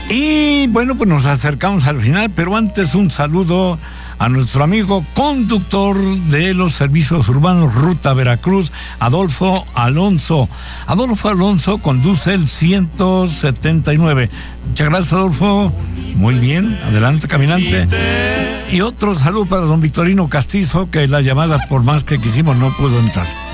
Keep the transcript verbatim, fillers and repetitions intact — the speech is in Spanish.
Y bueno, pues nos acercamos al final, pero antes un saludo a nuestro amigo conductor de los servicios urbanos Ruta Veracruz, Adolfo Alonso. Adolfo Alonso conduce el ciento setenta y nueve. Muchas gracias, Adolfo. Muy bien, adelante, caminante. Y otro saludo para don Victorino Castizo, que la llamada, por más que quisimos, no pudo entrar.